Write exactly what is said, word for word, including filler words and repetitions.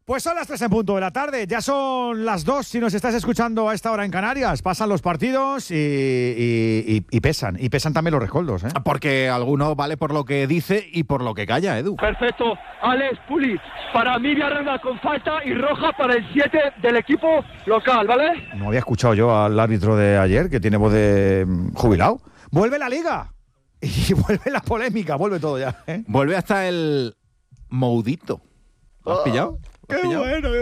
Pues son las tres en punto de la tarde, ya son las dos si nos estás escuchando a esta hora en Canarias. Pasan los partidos y, y, y, y pesan, y pesan también los rescoldos, ¿eh? Porque alguno vale por lo que dice y por lo que calla, Edu. Perfecto, Alex Puli, para mí Villarreal con falta y roja para el siete del equipo local, ¿vale? No había escuchado yo al árbitro de ayer, que tiene voz de mm, jubilado. ¡Vuelve la Liga! Y vuelve la polémica, vuelve todo ya, ¿eh? Vuelve hasta el Moudito. ¿Lo has pillado? ¿Lo has ¡Qué pillado? bueno!